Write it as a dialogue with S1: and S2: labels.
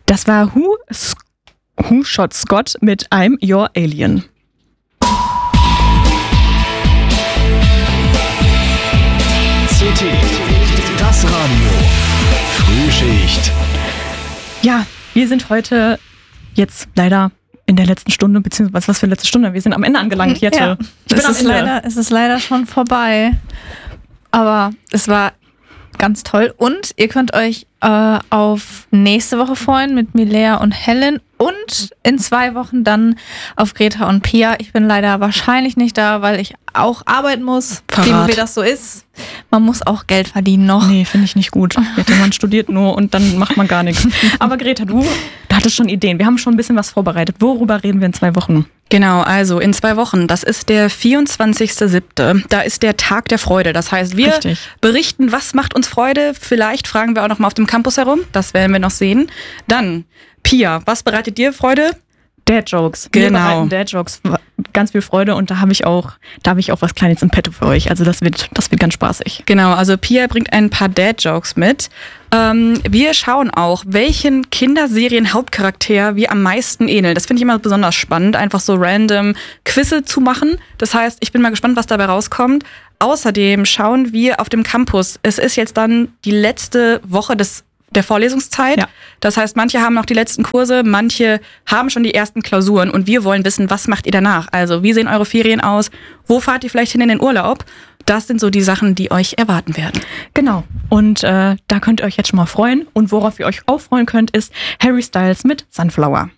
S1: Das war Who Shot Scott mit I'm Your Alien.
S2: CT, das Radio. Frühschicht.
S1: Ja, wir sind heute jetzt leider in der letzten Stunde, beziehungsweise was für letzte Stunde? Wir sind am Ende angelangt, Jette.
S3: Ja,
S1: Ich bin am Ende.
S3: Es ist leider schon vorbei. Aber es war ganz toll. Und ihr könnt euch auf nächste Woche freuen mit Milea und Helen und in 2 Wochen dann auf Greta und Pia. Ich bin leider wahrscheinlich nicht da, weil ich auch arbeiten muss,
S1: Verrat.
S3: wie das so ist. Man muss auch Geld verdienen noch.
S1: Nee, finde ich nicht gut. Man studiert nur und dann macht man gar nichts. Aber Greta, du hattest schon Ideen. Wir haben schon ein bisschen was vorbereitet. Worüber reden wir in 2 Wochen?
S4: Genau, also in 2 Wochen, das ist der 24.07. Da ist der Tag der Freude. Das heißt, wir
S1: Richtig.
S4: berichten, was macht uns Freude. Vielleicht fragen wir auch noch mal auf dem Campus herum. Das werden wir noch sehen. Dann, Pia, was bereitet dir Freude?
S1: Dad-Jokes.
S4: Genau.
S1: Wir bereiten Dad-Jokes. Ganz viel Freude und da habe ich auch was Kleines im Petto für euch. Also das wird ganz spaßig.
S4: Genau, also Pia bringt ein paar Dad-Jokes mit. Wir schauen auch, welchen Kinderserien-Hauptcharakter wir am meisten ähneln. Das finde ich immer besonders spannend, einfach so random Quizze zu machen. Das heißt, ich bin mal gespannt, was dabei rauskommt. Außerdem schauen wir auf dem Campus. Es ist jetzt dann die letzte Woche der Vorlesungszeit.
S1: Ja.
S4: Das heißt, manche haben noch die letzten Kurse, manche haben schon die ersten Klausuren und wir wollen wissen, was macht ihr danach? Also, wie sehen eure Ferien aus? Wo fahrt ihr vielleicht hin in den Urlaub? Das sind so die Sachen, die euch erwarten werden.
S1: Genau. Und da könnt ihr euch jetzt schon mal freuen. Und worauf ihr euch auch freuen könnt, ist Harry Styles mit Sunflower.